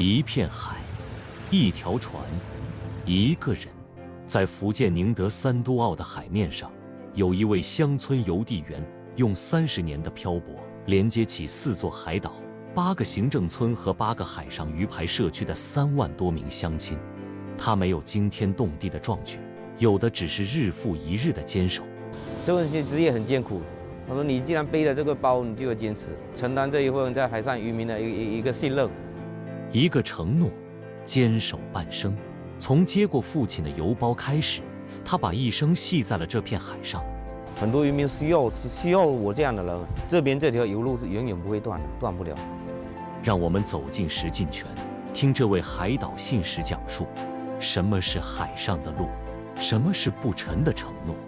一片海，一条船，一个人，在福建宁德三都澳的海面上，有一位乡村邮递员，用30年的漂泊，连接起4座海岛、8个行政村和8个海上鱼排社区的3万多名乡亲。他没有惊天动地的壮举，有的只是日复一日的坚守。 这份职业很艰苦。他说：“你既然背了这个包，你就要坚持，承担这一份在海上渔民的一个信任， 一个承诺，坚守半生。从接过父亲的邮包开始，他把一生系在了这片海上。 很多渔民需要我这样的人。这边这条邮路是永远不会断的，断不了。” 让我们走进石进泉，听这位海岛信使讲述，什么是海上的路，什么是不沉的承诺。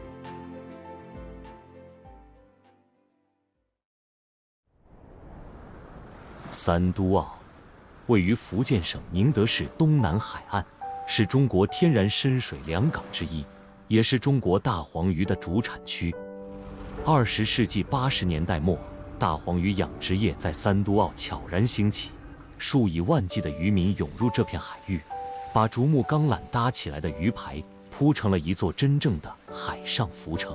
三都澳位于福建省宁德市东南海岸，是中国天然深水良港之一，也是中国大黄鱼的主产区。20世纪80年代末，大黄鱼养殖业在三都澳悄然兴起，数以万计的渔民涌入这片海域，把竹木钢缆搭起来的鱼排铺成了一座真正的海上浮城。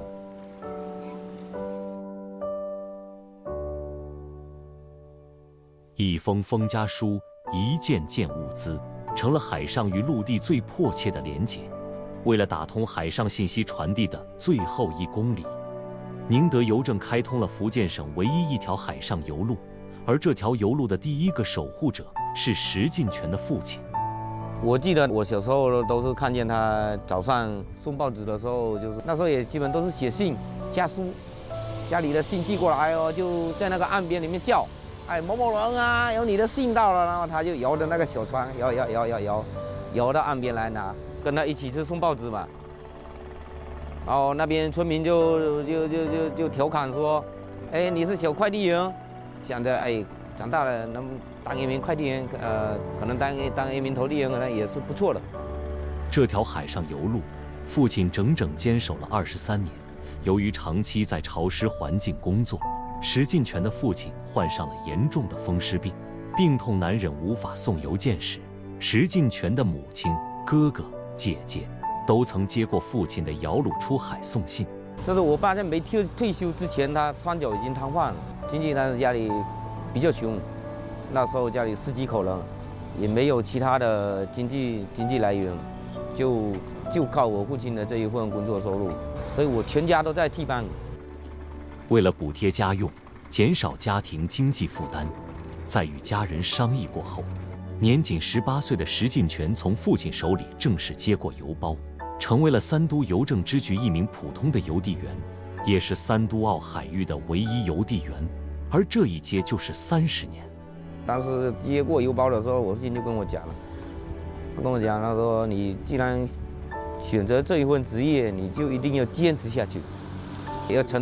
一封封家书，一件件物资，成了海上与陆地最迫切的连结。为了打通海上信息传递的最后1公里，宁德邮政开通了福建省唯一一条海上邮路，而这条邮路的第一个守护者是石进泉的父亲。 我记得我小时候都是看见他早上送报纸的时候，就是那时候也基本都是写信、家书，家里的信寄过来哦，就在那个岸边里面叫。哎，某某人啊，有你的信到了，然后他就摇着那个小船，摇到岸边来拿，跟他一起去送报纸嘛。然后那边村民就调侃说，哎，你是小快递员，想着哎，长大了能当一名快递员，可能当一名投递员可能也是不错的。 这条海上邮路，父亲整整坚守了23年。由于长期在潮湿环境工作，石进泉的父亲患上了严重的风湿病，病痛难忍，无法送邮件时，石进泉的母亲、哥哥、姐姐都曾接过父亲的摇橹出海送信。 这是我爸在没退休之前，他双脚已经瘫痪了，经济当时家里比较穷，那时候家里10几口人，也没有其他的经济来源，就靠我父亲的这一份工作收入，所以我全家都在替班。 为了补贴家用，减少家庭经济负担，在与家人商议过后，年仅18岁的石进泉从父亲手里正式接过邮包，成为了三都邮政支局一名普通的邮递员，也是三都澳海域的唯一邮递员，而这一接就是30年。 当时接过邮包的时候，我父亲就跟我讲了，他说你既然选择这一份职业，你就一定要坚持下去，要承